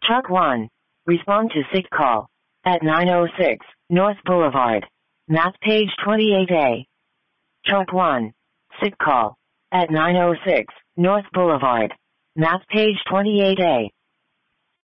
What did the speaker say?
Truck 1. Respond to SIG call at 906 North Boulevard. Map page 28A. Truck 1. SIG call at 906 North Boulevard. Map page 28A.